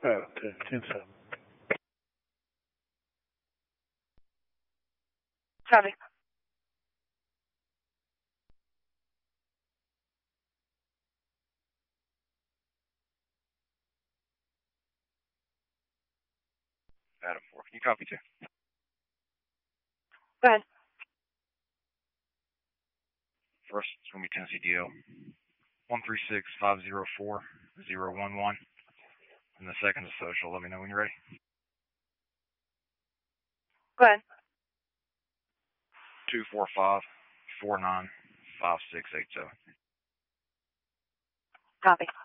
Okay, 10-7. Copy. Adam 4, can you copy too? Go ahead. First, it's going to be Tennessee DO 136-504-011. And the second is social. Let me know when you're ready. Go ahead. 245-49-5680. Copy.